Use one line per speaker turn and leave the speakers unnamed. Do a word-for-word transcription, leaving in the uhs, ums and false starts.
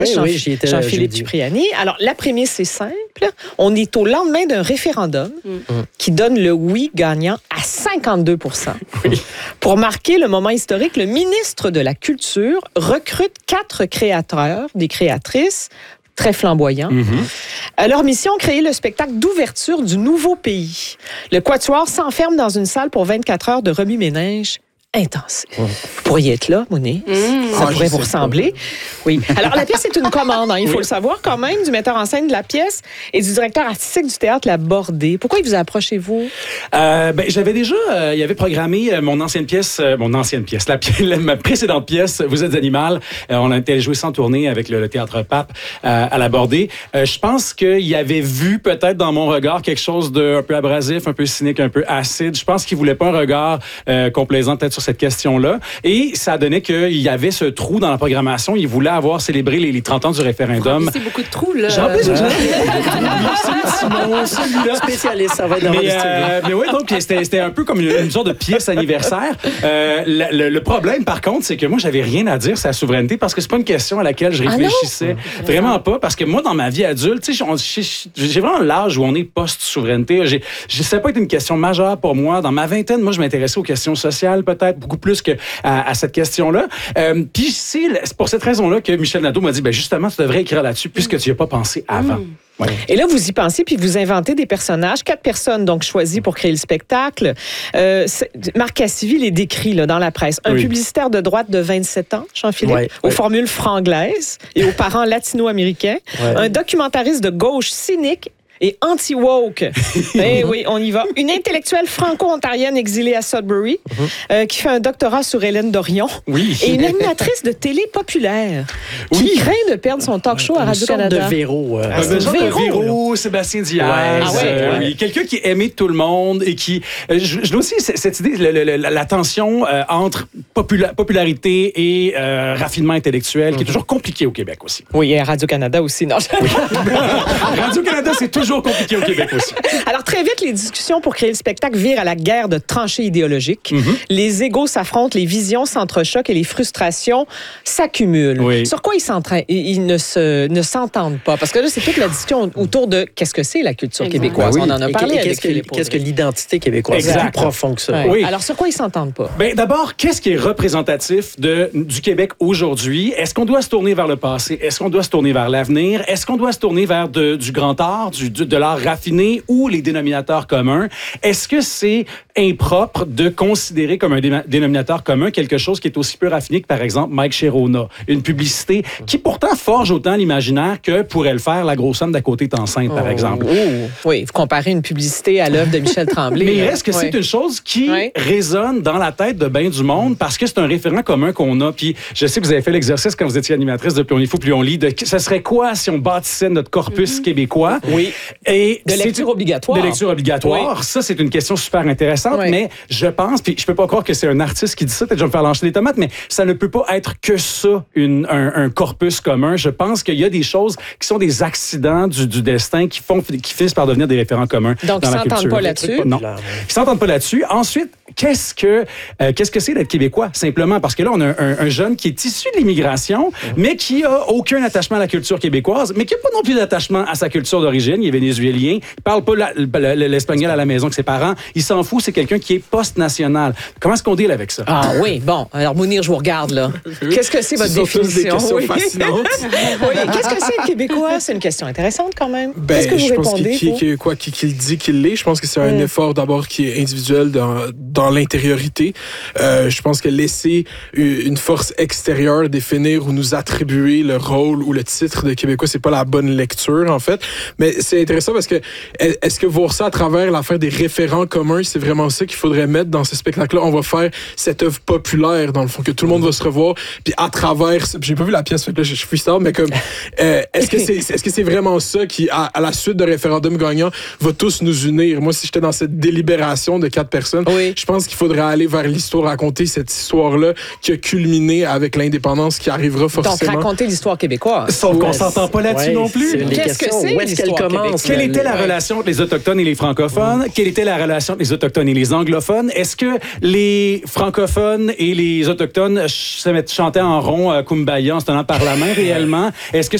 Oui,
Jean,
oui, j'y étais
Jean-Philippe
jeudi.
Cipriani. Alors, la prémisse est simple. On est au lendemain d'un référendum
Mm.
qui donne le oui gagnant à cinquante-deux pour cent. Oui. Pour marquer le moment historique, le ministre de la Culture recrute quatre créateurs, des créatrices, très flamboyants. Mm-hmm. Leur mission, créer le spectacle d'ouverture du nouveau pays. Le Quatuor s'enferme dans une salle pour vingt-quatre heures de remue-ménage intensif. Mmh. Vous pourriez être là, Monet. Mmh. Ça ah, pourrait vous ressembler. Pas. Oui. Alors, la pièce est une commande, hein, il faut oui. le savoir quand même, du metteur en scène de la pièce et du directeur artistique du théâtre La Bordée. Pourquoi il vous a approché, vous?
Euh, ben, j'avais déjà, euh, il avait programmé euh, mon ancienne pièce, euh, mon ancienne pièce, la, la, ma précédente pièce, Vous êtes animal. Euh, on a été jouer ça en tournée avec le, le théâtre Pape euh, à La Bordée. Euh, je pense qu'il avait vu peut-être dans mon regard quelque chose d'un peu abrasif, un peu cynique, un peu acide. Je pense qu'il voulait pas un regard euh, complaisant peut-être sur cette question-là. Et ça donnait qu'il y avait ce trou dans la programmation. Il voulait avoir célébré les, les trente ans du référendum.
C'est beaucoup de trous, là.
J'en plus,
celui-là. Spécialiste, ça va être dans
mais, euh, mais oui, donc c'était, c'était un peu comme une, une sorte de pièce anniversaire. Euh, le, le, le problème, par contre, c'est que moi, j'avais rien à dire sur la souveraineté parce que c'est pas une question à laquelle je réfléchissais. Ah vraiment pas. Parce que moi, dans ma vie adulte, tu sais, j'ai vraiment l'âge où on est post-souveraineté. J'ai, ça n'a pas été une question majeure pour moi. Dans ma vingtaine, moi, je m'intéressais aux questions sociales, peut-être, beaucoup plus que à, à cette question-là. Euh, Puis c'est pour cette raison-là que Michel Nadeau m'a dit, ben justement, tu devrais écrire là-dessus puisque tu n'y as pas pensé avant. Mmh.
Ouais. Et là, vous y pensez, puis vous inventez des personnages, quatre personnes donc choisies pour créer le spectacle. Euh, Marc Cassivi les décrit là, dans la presse. Un oui. publicitaire de droite de vingt-sept ans, Jean-Philippe, ouais, aux ouais. formules franglaises et aux parents latino-américains. Ouais. Un documentariste de gauche cynique et anti-woke. Eh oui, on y va. Une intellectuelle franco-ontarienne exilée à Sudbury, uh-huh. euh, qui fait un doctorat sur Hélène Dorion.
Oui.
Et une animatrice de télé populaire qui oui. craint de perdre son talk show à Radio-Canada.
Une sorte de Véro. Euh,
un genre de Véro, Sébastien Diaz. Ouais, ah ouais, euh, ouais. Oui. Quelqu'un qui est aimé de tout le monde et qui... Euh, je, je dois aussi cette idée, le, le, la, la tension euh, entre popula- popularité et euh, raffinement intellectuel, uh-huh. qui est toujours compliqué au Québec aussi.
Oui, et à Radio-Canada aussi. Non. Oui.
Radio-Canada, c'est toujours compliqué au Québec aussi.
Alors, très vite, les discussions pour créer le spectacle virent à la guerre de tranchées idéologiques. Mm-hmm. Les égos s'affrontent, les visions s'entrechoquent et les frustrations s'accumulent. Oui. Sur quoi ils, s'entra- ils ne, se, ne s'entendent pas? Parce que là, c'est toute la discussion autour de qu'est-ce que c'est la culture exact. Québécoise. Ben oui. On en a parlé. Et
avec qu'est-ce, que, qu'est-ce que l'identité québécoise? Exact. C'est plus profond que ça.
Ouais. Oui. Alors, sur quoi ils s'entendent pas?
Ben, d'abord, qu'est-ce qui est représentatif de, du Québec aujourd'hui? Est-ce qu'on doit se tourner vers le passé? Est-ce qu'on doit se tourner vers l'avenir? Est-ce qu'on doit se tourner vers de, du grand art, du, de l'art raffiné ou les dénominateurs communs? Est-ce que c'est impropre de considérer comme un dé- dénominateur commun quelque chose qui est aussi peu raffiné que, par exemple, Mike Chirona? Une publicité qui, pourtant, forge autant l'imaginaire que pourrait le faire La grosse homme d'à côté est enceinte, oh, par exemple.
Oh. Oui, vous comparez une publicité à l'œuvre de Michel Tremblay.
Mais est-ce que oui. c'est une chose qui oui. résonne dans la tête de bien du monde parce que c'est un référent commun qu'on a? Puis je sais que vous avez fait l'exercice quand vous étiez animatrice de Plus on est fou, plus on lit. De, ce serait quoi si on bâtissait notre corpus mm-hmm. québécois?
Oui.
Et
de lecture obligatoire.
De lecture obligatoire. Oui. Ça, c'est une question super intéressante, oui. mais je pense, puis je peux pas croire que c'est un artiste qui dit ça, peut-être que je vais me faire lancer des tomates, mais ça ne peut pas être que ça, une, un, un corpus commun. Je pense qu'il y a des choses qui sont des accidents du, du destin qui, font, qui finissent par devenir des référents communs.
Donc,
dans
ils
la
s'entendent
culture.
pas là-dessus?
Non. Ils s'entendent pas là-dessus. Ensuite, qu'est-ce que, euh, qu'est-ce que c'est d'être québécois, simplement? Parce que là, on a un, un jeune qui est issu de l'immigration, mmh. mais qui a aucun attachement à la culture québécoise, mais qui n'a pas non plus d'attachement à sa culture d'origine. Il est vénézuélien. Il parle pas la, l'espagnol à la maison avec ses parents. Il s'en fout. C'est quelqu'un qui est post-national. Comment est-ce qu'on deal avec ça?
Ah oui, bon. Alors, Mounir, je vous regarde, là. Qu'est-ce que c'est votre définition?
Des questions
oui.
fascinantes.
oui. Qu'est-ce que c'est le Québécois? C'est une question intéressante, quand même.
Ben,
Qu'est-ce que vous
je
répondez,
pense qu'il, qu'il, quoi, qu'il, qu'il dit qu'il l'est. Je pense que c'est un mm. effort, d'abord, qui est individuel dans, dans l'intériorité. Euh, je pense que laisser une force extérieure définir ou nous attribuer le rôle ou le titre de Québécois, c'est pas la bonne lecture, en fait. Mais c'est intéressant parce que est-ce que voir ça à travers l'affaire des référents communs, c'est vraiment ça qu'il faudrait mettre dans ce spectacle-là? On va faire cette œuvre populaire, dans le fond, que tout le monde va se revoir, puis à travers... J'ai pas vu la pièce, fait que là, je suis freestyle, mais comme... Euh, est-ce que c'est est-ce que c'est vraiment ça qui, à, à la suite de référendum gagnant, va tous nous unir? Moi, si j'étais dans cette délibération de quatre personnes, oui. je pense pense qu'il faudrait aller vers l'histoire, raconter cette histoire-là qui a culminé avec l'indépendance qui arrivera forcément.
Donc, raconter l'histoire québécoise.
Sauf qu'on
Ouais,
s'entend pas là-dessus
ouais,
non plus.
c'est une des
Qu'est-ce que
questions.
c'est,
Où est-ce qu'elle
l'histoire
commence?
Quelle
le-
était la
le-
relation entre les Autochtones et les francophones? Quelle était la relation entre les Autochtones et les anglophones? Est-ce que les francophones et les Autochtones ch- se mettent chanter en rond euh, Kumbaya en se tenant par la main réellement? Est-ce que